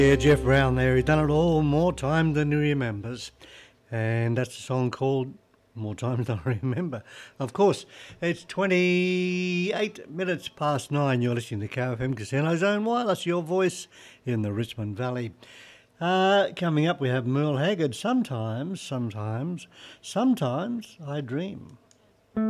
Yeah, Jeff Brown there. He's done it all more time than he remembers. And that's a song called More Time Than I Remember. Of course, it's 28 minutes past 9. You're listening to KFM Casino Zone Wireless, your voice in the Richmond Valley. Coming up, we have Merle Haggard. Sometimes I dream.